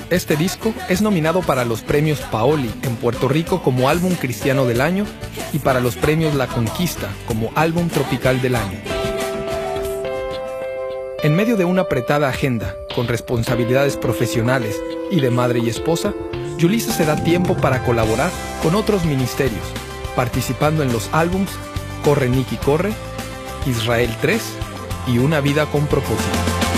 Este disco es nominado para los premios Paoli en Puerto Rico como Álbum Cristiano del Año y para los premios La Conquista como Álbum Tropical del Año. En medio de una apretada agenda, con responsabilidades profesionales y de madre y esposa, Yulisa se da tiempo para colaborar con otros ministerios, participando en los álbums Corre Nicky Corre, Israel 3 y Una Vida con Propósito.